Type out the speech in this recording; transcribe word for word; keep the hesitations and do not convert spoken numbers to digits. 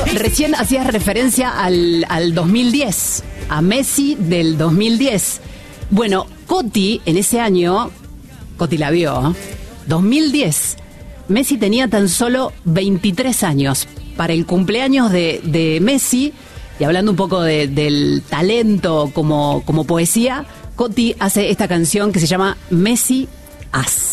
Recién hacías referencia al, al dos mil diez, a Messi del dos mil diez. Bueno, Coti en ese año, Coti la vio, dos mil diez, Messi tenía tan solo veintitrés años. Para el cumpleaños de, de Messi, y hablando un poco de, del talento como, como poesía, Coti hace esta canción que se llama Messi As.